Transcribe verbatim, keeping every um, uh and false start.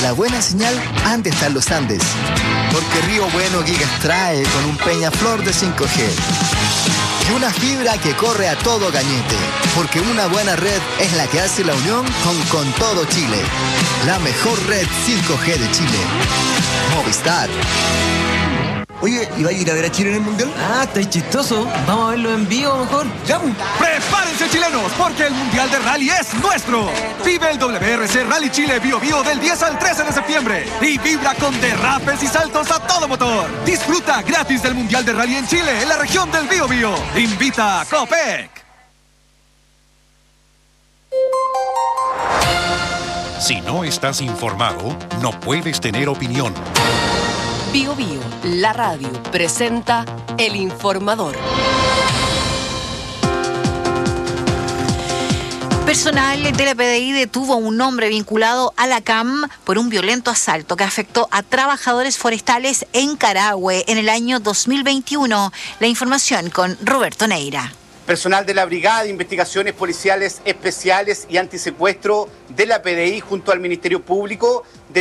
La buena señal han de estar los Andes, porque Río Bueno Gigas trae con un Peñaflor de cinco G. Y una fibra que corre a todo gañete, porque una buena red es la que hace la unión con Con Todo Chile. La mejor red cinco G de Chile. Movistar. Oye, ¿y va a ir a ver a Chile en el Mundial? Ah, está chistoso. Vamos a verlo en vivo mejor. ¡Ya! ¡Prepárense, chilenos! Porque el Mundial de Rally es nuestro. Vive el W R C Rally Chile Bio Bio del diez al trece de septiembre. Y vibra con derrapes y saltos a todo motor. Disfruta gratis del Mundial de Rally en Chile, en la región del Bio Bio. Invita a Copec. Si no estás informado, no puedes tener opinión. Bio Bio, la radio, presenta El Informador. Personal de la P D I detuvo a un hombre vinculado a la C A M por un violento asalto que afectó a trabajadores forestales en Carahue en el año dos mil veintiuno. La información con Roberto Neira. Personal de la Brigada de Investigaciones Policiales Especiales y Antisecuestro de la P D I junto al Ministerio Público